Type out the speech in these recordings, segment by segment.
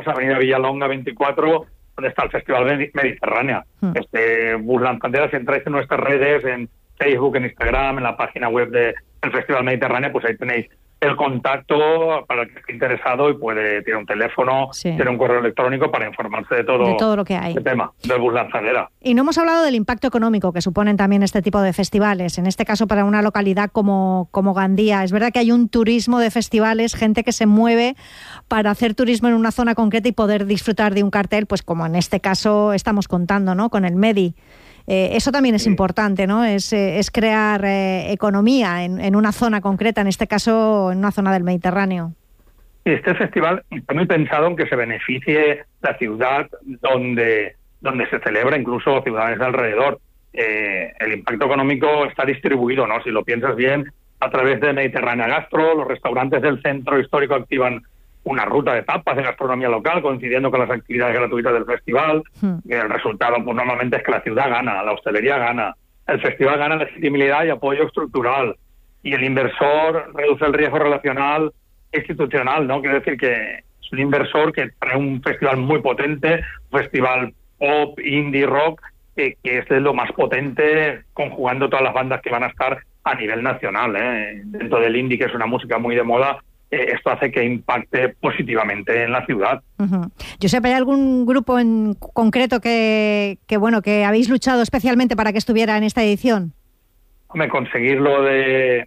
Avenida Villalonga 24, donde está el Festival Mediterránea. Este bus lanzadera, si entráis en nuestras redes, en Facebook, en Instagram, en la página web del Festival Mediterránea, pues ahí tenéis el contacto para el que esté interesado y tiene un teléfono, tiene un correo electrónico para informarse de todo lo que hay. El tema del bus lanzadera. Y no hemos hablado del impacto económico que suponen también este tipo de festivales, en este caso para una localidad como Gandía. Es verdad que hay un turismo de festivales, gente que se mueve para hacer turismo en una zona concreta y poder disfrutar de un cartel, pues como en este caso estamos contando, ¿no?, con el Medi. Eso también es importante, ¿no? Es crear economía en una zona concreta, en este caso en una zona del Mediterráneo. Este festival está muy pensado en que se beneficie la ciudad donde se celebra, incluso ciudades de alrededor. El impacto económico está distribuido, ¿no? Si lo piensas bien, a través de Mediterránea Gastro, los restaurantes del centro histórico activan una ruta de tapas de gastronomía local, coincidiendo con las actividades gratuitas del festival. El resultado, pues normalmente es que la ciudad gana, la hostelería gana, el festival gana legitimidad y apoyo estructural, y el inversor reduce el riesgo relacional institucional, ¿no? Quiero decir que es un inversor que trae un festival muy potente, un festival pop, indie, rock, que es de lo más potente, conjugando todas las bandas que van a estar a nivel nacional, dentro del indie, que es una música muy de moda. Esto hace que impacte positivamente en la ciudad. Josep, ¿hay algún grupo en concreto que habéis luchado especialmente para que estuviera en esta edición? Hombre, conseguir lo de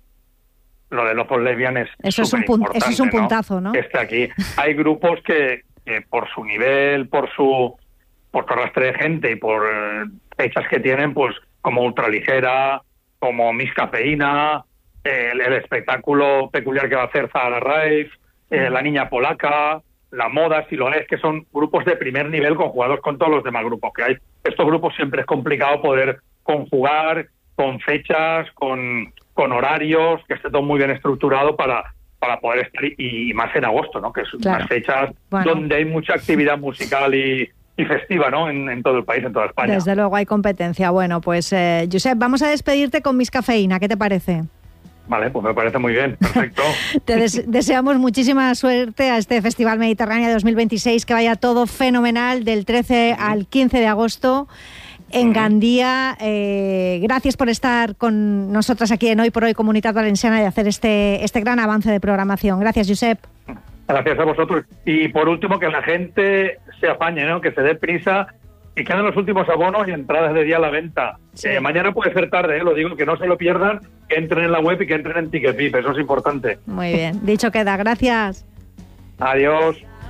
los lesbianes eso es un puntazo, ¿no? Que esté aquí. Hay grupos que por su nivel, por arrastre de gente y por fechas que tienen, pues como Ultraligera, como Miss Cafeína, el espectáculo peculiar que va a hacer Zahara Rave, La Niña Polaca, La Moda, Siloés, que son grupos de primer nivel conjugados con todos los demás grupos que hay. Estos grupos siempre es complicado poder conjugar con fechas, con horarios, que esté todo muy bien estructurado para poder estar, y más en agosto, ¿no? Que son unas fechas donde hay mucha actividad musical y festiva, ¿no? En todo el país, en toda España. Desde luego hay competencia. Bueno, pues Josep, vamos a despedirte con Miss Cafeína. ¿Qué te parece? Vale, pues me parece muy bien, perfecto. Te deseamos muchísima suerte a este Festival Mediterránea 2026, que vaya todo fenomenal del 13 al 15 de agosto en Gandía. Gracias por estar con nosotras aquí en Hoy por Hoy Comunitat Valenciana y hacer este gran avance de programación. Gracias, Josep. Gracias a vosotros. Y por último, que la gente se apañe, ¿no? Que se dé prisa y quedan los últimos abonos y entradas de día a la venta. Sí. Mañana puede ser tarde, lo digo, que no se lo pierdan, que entren en la web y que entren en TicketVip, eso es importante. Muy bien, dicho queda, gracias. Adiós.